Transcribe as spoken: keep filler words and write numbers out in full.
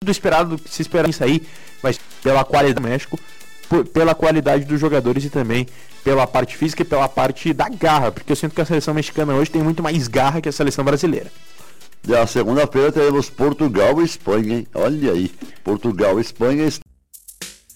tudo esperado, se esperar isso aí, mas pela qualidade do México, por, pela qualidade dos jogadores e também pela parte física e pela parte da garra, porque eu sinto que a seleção mexicana hoje tem muito mais garra que a seleção brasileira. E a segunda-feira teremos Portugal e Espanha, hein? Olha aí, Portugal e Espanha